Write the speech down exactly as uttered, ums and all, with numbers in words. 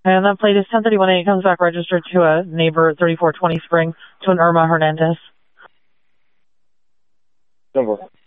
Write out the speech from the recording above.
And that plate is ten thirty-one A. It comes back registered to a neighbor at thirty-four twenty Spring to an Irma Hernandez. Number.